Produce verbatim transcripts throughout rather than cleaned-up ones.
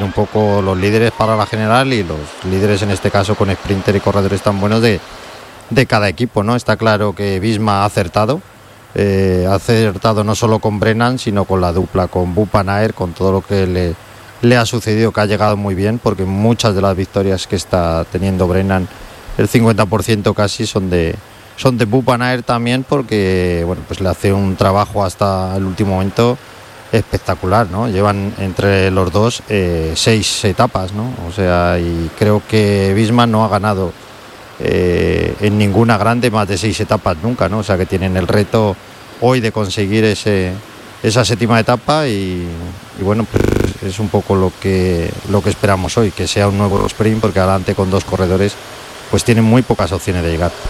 un poco los líderes para la general y los líderes en este caso con sprinter y corredores tan buenos de, de cada equipo, ¿no? Está claro que Visma ha acertado, eh, ha acertado no solo con Brennan, sino con la dupla, con Wout van Aert, con todo lo que le, le ha sucedido, que ha llegado muy bien, porque muchas de las victorias que está teniendo Brennan, el cincuenta por ciento casi son de son de Wout van Aert también, porque bueno, pues le hace un trabajo hasta el último momento espectacular, ¿no? Llevan entre los dos eh, seis etapas, ¿no? O sea, y creo que Visma no ha ganado eh, en ninguna grande más de seis etapas nunca, ¿no? O sea, que tienen el reto hoy de conseguir ese esa séptima etapa y, y bueno, pues es un poco lo que lo que esperamos hoy, que sea un nuevo sprint, porque adelante con dos corredores pues tienen muy pocas opciones de llegar.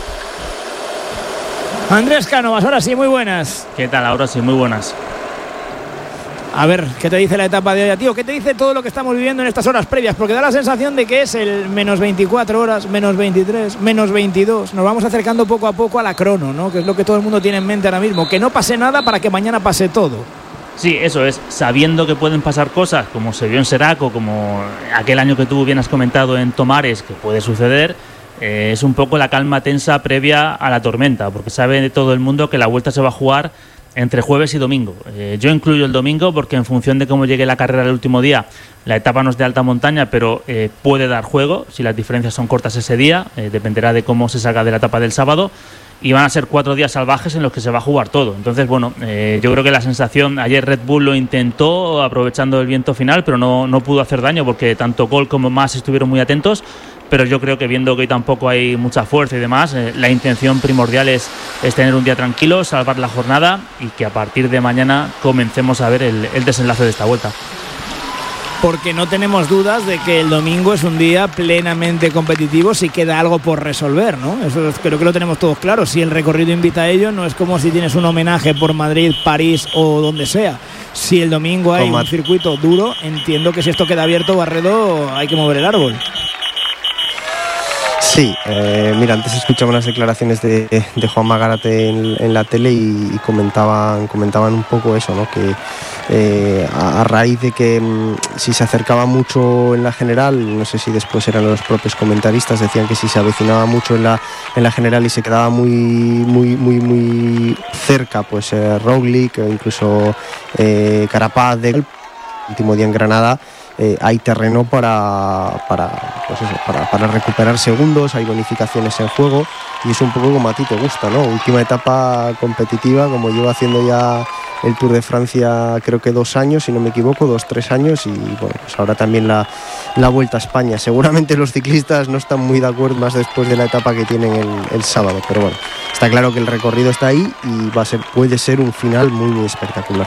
Andrés Cánovas, ahora sí, muy buenas. ¿Qué tal? Ahora sí, muy buenas. A ver, ¿qué te dice la etapa de hoy, tío? ¿Qué te dice todo lo que estamos viviendo en estas horas previas? Porque da la sensación de que es el menos veinticuatro horas, menos veintitrés, menos veintidós. Nos vamos acercando poco a poco a la crono, ¿no? Que es lo que todo el mundo tiene en mente ahora mismo. Que no pase nada para que mañana pase todo. Sí, eso es, sabiendo que pueden pasar cosas, como se vio en Seraco, como aquel año que tú bien has comentado en Tomares, que puede suceder. Eh, es un poco la calma tensa previa a la tormenta, porque sabe todo el mundo que la vuelta se va a jugar entre jueves y domingo. Eh, yo incluyo el domingo porque en función de cómo llegue la carrera el último día, la etapa no es de alta montaña, pero eh, puede dar juego si las diferencias son cortas ese día, eh, dependerá de cómo se salga de la etapa del sábado, y van a ser cuatro días salvajes en los que se va a jugar todo. Entonces, bueno, eh, yo creo que la sensación, ayer Red Bull lo intentó aprovechando el viento final, pero no, no pudo hacer daño porque tanto Cole como Mas estuvieron muy atentos. Pero yo creo que viendo que hoy tampoco hay mucha fuerza y demás, eh, la intención primordial es, es tener un día tranquilo, salvar la jornada y que a partir de mañana comencemos a ver el, el desenlace de esta vuelta. Porque no tenemos dudas de que el domingo es un día plenamente competitivo si queda algo por resolver, ¿no? Eso creo que lo tenemos todos claro. Si el recorrido invita a ello, no es como si tienes un homenaje por Madrid, París o donde sea. Si el domingo hay un circuito duro, entiendo que si esto queda abierto, Barredo, hay que mover el árbol. Sí, eh, mira, antes escuchamos las declaraciones de, de Juan Magarate en, en la tele y, y comentaban, comentaban un poco eso, ¿no? Que eh, a, a raíz de que mm, si se acercaba mucho en la general, no sé si después eran los propios comentaristas, decían que si se avecinaba mucho en la, en la general y se quedaba muy, muy, muy, muy cerca, pues eh, Roglic, incluso eh, Carapaz de el último día en Granada. Eh, hay terreno para para, pues eso, para para recuperar segundos, hay bonificaciones en juego y es un poco como a ti te gusta, ¿no? Última etapa competitiva, como llevo haciendo ya el Tour de Francia creo que dos años, si no me equivoco, dos, tres años y bueno, pues ahora también la, la Vuelta a España. Seguramente los ciclistas no están muy de acuerdo más después de la etapa que tienen el, el sábado, pero bueno, está claro que el recorrido está ahí y va a ser, puede ser un final muy, muy espectacular.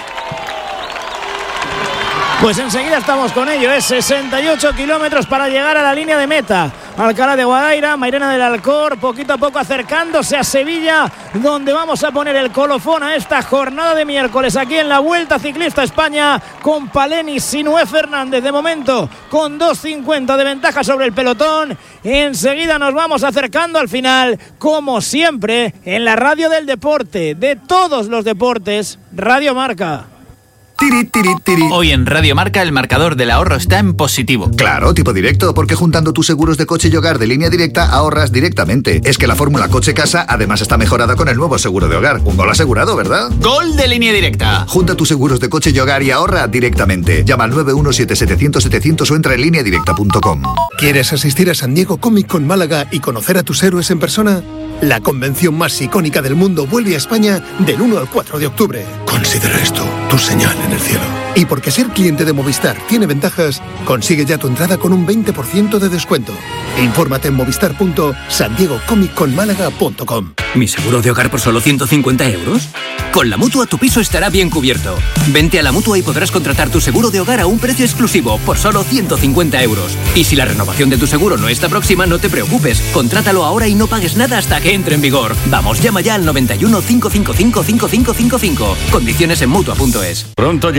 Pues enseguida estamos con ello, es sesenta y ocho kilómetros para llegar a la línea de meta. Alcalá de Guadaira, Mairena del Alcor, poquito a poco acercándose a Sevilla, donde vamos a poner el colofón a esta jornada de miércoles aquí en la Vuelta Ciclista España con Paleni, Sinué, Fernández, de momento con dos cincuenta de ventaja sobre el pelotón. Enseguida nos vamos acercando al final, como siempre, en la radio del deporte, de todos los deportes, Radio Marca. Tiri, tiri, tiri. Hoy en Radio Marca el marcador del ahorro está en positivo. Claro, tipo directo, porque juntando tus seguros de coche y hogar de Línea Directa ahorras directamente. Es que la fórmula coche-casa además está mejorada con el nuevo seguro de hogar. Un gol asegurado, ¿verdad? ¡Gol de Línea Directa! Junta tus seguros de coche y hogar y ahorra directamente. Llama al nueve uno siete siete cero cero siete cero cero o entra en línea directa punto com. ¿Quieres asistir a San Diego Comic Con Málaga y conocer a tus héroes en persona? La convención más icónica del mundo vuelve a España del uno al cuatro de octubre. Considera esto tu señal en el cielo. Y porque ser cliente de Movistar tiene ventajas, consigue ya tu entrada con un veinte por ciento de descuento. Infórmate en movistar punto san diego comic con málaga punto com. ¿Mi seguro de hogar por solo ciento cincuenta euros? Con la Mutua tu piso estará bien cubierto. Vente a la Mutua y podrás contratar tu seguro de hogar a un precio exclusivo por solo ciento cincuenta euros. Y si la renovación de tu seguro no está próxima, no te preocupes. Contrátalo ahora y no pagues nada hasta que entre en vigor. Vamos, llama ya al noventa y uno, cinco cinco cinco, cinco cinco cinco cinco. Condiciones en mutua punto es. Pronto llegarán las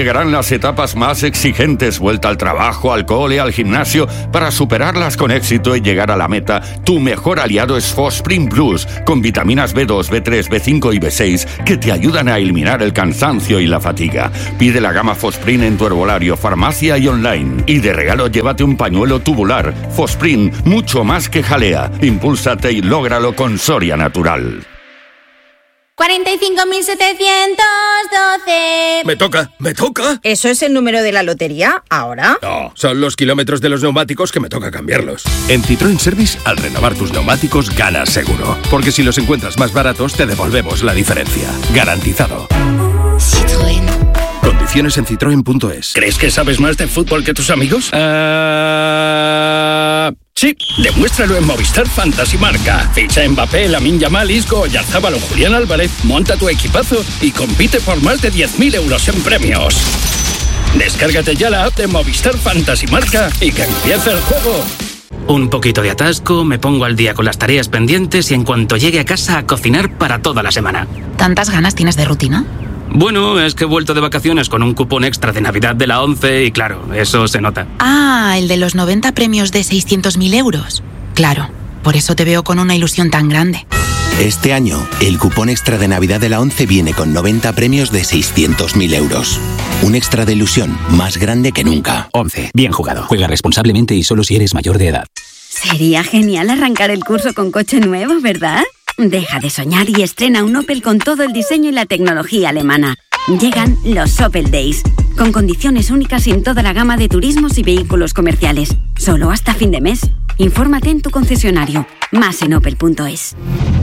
las etapas más exigentes, vuelta al trabajo, al cole, al gimnasio, para superarlas con éxito y llegar a la meta, tu mejor aliado es Fosprin Plus, con vitaminas B dos, B tres, B cinco y B seis que te ayudan a eliminar el cansancio y la fatiga. Pide la gama Fosprin en tu herbolario, farmacia y online. Y de regalo llévate un pañuelo tubular. Fosprin, mucho más que jalea. Impúlsate y lógralo con Soria Natural. cuarenta y cinco mil setecientos doce. Me toca, me toca. ¿Eso es el número de la lotería ahora? No, son los kilómetros de los neumáticos que me toca cambiarlos. En Citroën Service, al renovar tus neumáticos, ganas seguro. Porque si los encuentras más baratos, te devolvemos la diferencia. Garantizado. Citroën. Condiciones en citroen punto es. ¿Crees que sabes más de fútbol que tus amigos? Uh... Sí, demuéstralo en Movistar Fantasy Marca. Ficha Mbappé, Lamine Yamal, Isco, Oyarzabal o Julián Álvarez, monta tu equipazo y compite por más de diez mil euros en premios. Descárgate ya la app de Movistar Fantasy Marca y que empiece el juego. Un poquito de atasco, me pongo al día con las tareas pendientes y en cuanto llegue a casa a cocinar para toda la semana. ¿Tantas ganas tienes de rutina? Bueno, es que he vuelto de vacaciones con un cupón extra de Navidad de la ONCE y claro, eso se nota. Ah, el de los noventa premios de seiscientos mil euros. Claro, por eso te veo con una ilusión tan grande. Este año, el cupón extra de Navidad de la ONCE viene con noventa premios de seiscientos mil euros. Un extra de ilusión más grande que nunca. ONCE, bien jugado. Juega responsablemente y solo si eres mayor de edad. Sería genial arrancar el curso con coche nuevo, ¿verdad? Deja de soñar y estrena un Opel con todo el diseño y la tecnología alemana. Llegan los Opel Days, con condiciones únicas en toda la gama de turismos y vehículos comerciales. Solo hasta fin de mes. Infórmate en tu concesionario. Más en opel punto es.